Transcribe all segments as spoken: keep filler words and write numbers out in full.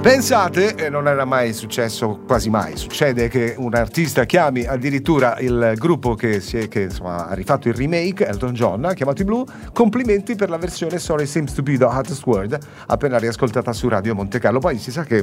Pensate, e non era mai successo, quasi mai succede che un artista chiami addirittura il gruppo che, si è, che insomma, ha rifatto il remake, Elton John, ha chiamato i Blue. Complimenti per la versione Sorry Seems to Be the Hottest Word, appena riascoltata su Radio Monte Carlo. Poi si sa che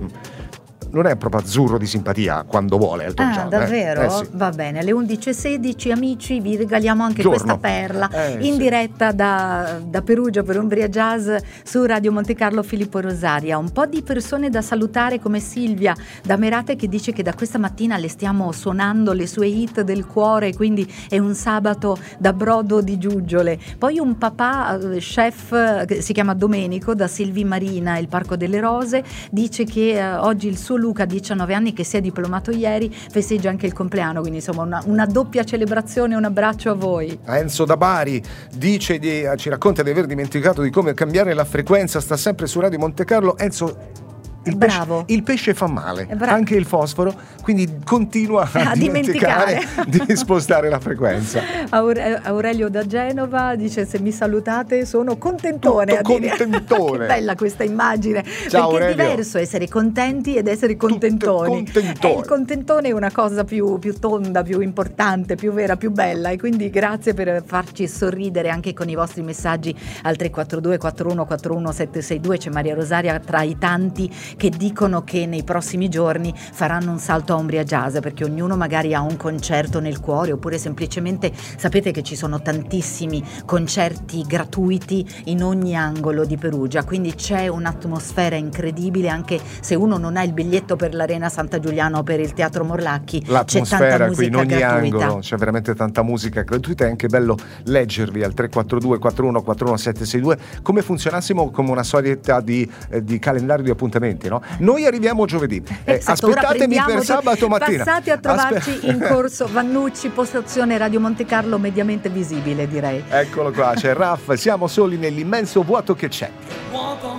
non è proprio azzurro di simpatia quando vuole Elton ah, John. davvero? Eh? Eh sì. Va bene, alle undici e sedici amici vi regaliamo anche Giorno. questa perla eh, in sì. diretta da, da Perugia per Umbria Jazz su Radio Monte Carlo. Filippo Rosaria. Un po' di persone da salutare, come Silvia da Merate, che dice che da questa mattina le stiamo suonando le sue hit del cuore, quindi è un sabato da brodo di giuggiole. Poi un papà chef che si chiama Domenico da Silvi Marina, il Parco delle Rose, dice che eh, oggi il suo Luca, diciannove anni, che si è diplomato ieri, festeggia anche il compleanno, quindi insomma una, una doppia celebrazione. Un abbraccio a voi. Enzo da Bari dice di, ci racconta di aver dimenticato di come cambiare la frequenza, sta sempre su Radio Monte Carlo. Enzo, il pesce, Bravo. il pesce fa male, anche il fosforo, quindi continua a, A dimenticare dimenticare. di spostare la frequenza. Aure- Aurelio da Genova dice: se mi salutate sono contentone. Tutto a dire. contentone. Che bella questa immagine. Ciao, perché Aurelio. è diverso essere contenti ed essere contentoni. contentone. Eh, il contentone è una cosa più, più tonda, più importante, più vera, più bella, e quindi grazie per farci sorridere anche con i vostri messaggi al tre quattro due quattro uno quattro uno sette sei due. C'è Maria Rosaria tra i tanti che dicono che nei prossimi giorni faranno un salto a Umbria Jazz, perché ognuno magari ha un concerto nel cuore, oppure semplicemente sapete che ci sono tantissimi concerti gratuiti in ogni angolo di Perugia, quindi c'è un'atmosfera incredibile. Anche se uno non ha il biglietto per l'Arena Santa Giuliana o per il Teatro Morlacchi, c'è tanta musica qui in ogni gratuita. angolo c'è veramente tanta musica gratuita. È anche bello leggervi al tre quattro due quattro uno quattro uno sette sei due come funzionassimo come una solita di, eh, di calendario di appuntamenti, no? Noi arriviamo giovedì, eh, Esatto, aspettatemi per sabato mattina. Passate a trovarci Aspe- in corso Vannucci, postazione Radio Monte Carlo, mediamente visibile, direi. Eccolo qua, c'è Raff, siamo soli nell'immenso vuoto che c'è.